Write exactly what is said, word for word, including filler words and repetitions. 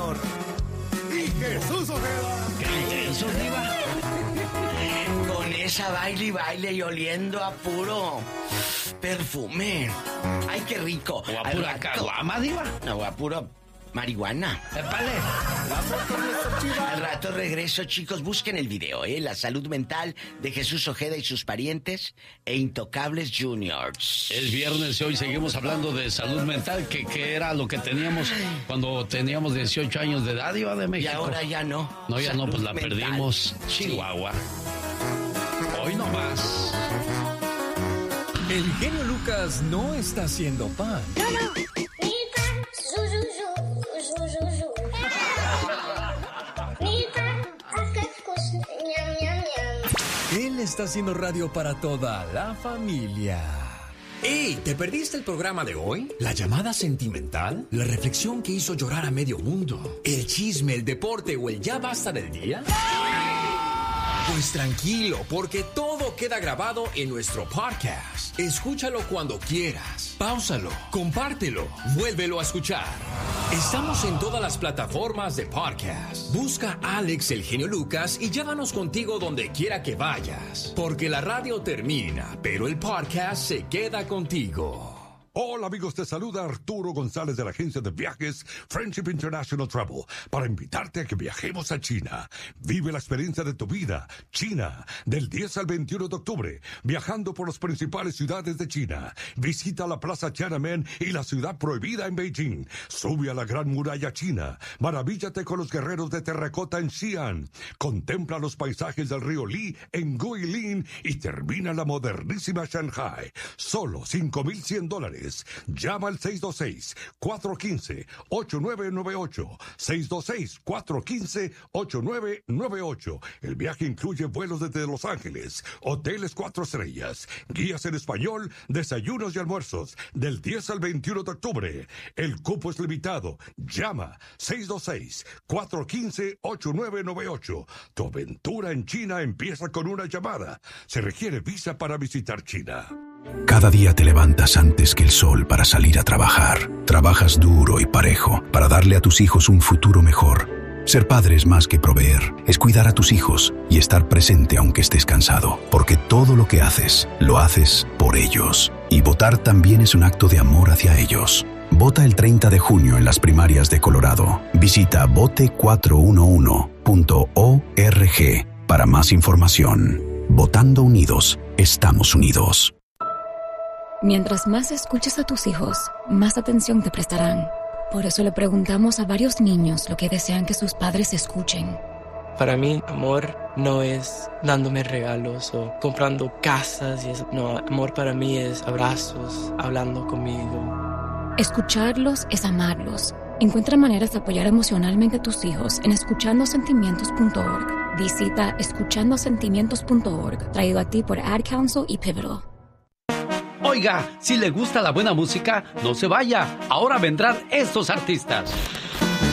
Junior y Jesús Ojeda. ¿Qué intenso, Diva? Con esa baile y baile y oliendo a puro perfume. Ay, qué rico. ¿O a pura caguama, Diva? No, a puro marihuana. ¡Épale! Al rato regreso, chicos. Busquen el video, ¿eh? La salud mental de Jesús Ojeda y sus parientes e Intocables Juniors. Es viernes y hoy seguimos hablando de salud mental, que, que era lo que teníamos cuando teníamos dieciocho años de edad, Diva de México. Y ahora ya no. No, ya salud no, pues la mental. perdimos. Sí. Chihuahua. Hoy no más. El genio Lucas no está haciendo pan. Él está haciendo radio para toda la familia. ¡Ey! ¿Te perdiste el programa de hoy? ¿La llamada sentimental? ¿La reflexión que hizo llorar a medio mundo? ¿El chisme, el deporte o el ya basta del día? Pues tranquilo, porque todo queda grabado en nuestro podcast. Escúchalo cuando quieras. Páusalo, compártelo, vuélvelo a escuchar. Estamos en todas las plataformas de podcast. Busca Alex el Genio Lucas y llévanos contigo donde quiera que vayas. Porque la radio termina, pero el podcast se queda contigo. Hola amigos, te saluda Arturo González de la agencia de viajes Friendship International Travel para invitarte a que viajemos a China. Vive la experiencia de tu vida, China, del diez al veintiuno de octubre, viajando por las principales ciudades de China. Visita la Plaza Tiananmen y la ciudad prohibida en Beijing. Sube a la Gran Muralla China. Maravíllate con los guerreros de terracota en Xi'an. Contempla los paisajes del río Li en Guilin y termina la modernísima Shanghai. Solo cinco mil cien dólares. Llama al seis dos seis, cuatro uno cinco, ocho nueve nueve ocho. seis dos seis, cuatro uno cinco, ocho nueve nueve ocho. El viaje incluye vuelos desde Los Ángeles, hoteles cuatro estrellas, guías en español, desayunos y almuerzos, del diez al veintiuno de octubre. El cupo es limitado. Llama seis dos seis, cuatro uno cinco, ocho nueve nueve ocho. Tu aventura en China empieza con una llamada. Se requiere visa para visitar China. Cada día te levantas antes que el sol para salir a trabajar. Trabajas duro y parejo para darle a tus hijos un futuro mejor. Ser padre es más que proveer, es cuidar a tus hijos y estar presente aunque estés cansado, porque todo lo que haces, lo haces por ellos. Y votar también es un acto de amor hacia ellos. Vota el treinta de junio en las primarias de Colorado. Visita vote cuatro uno uno punto org para más información. Votando unidos, estamos unidos. Mientras más escuches a tus hijos, más atención te prestarán. Por eso le preguntamos a varios niños lo que desean que sus padres escuchen. Para mí, amor no es dándome regalos o comprando casas y eso. No, amor para mí es abrazos, hablando conmigo. Escucharlos es amarlos. Encuentra maneras de apoyar emocionalmente a tus hijos en escuchando sentimientos punto org. Visita escuchando sentimientos punto org, traído a ti por Ad Council y Pivotal. Oiga, si le gusta la buena música, no se vaya. Ahora vendrán estos artistas.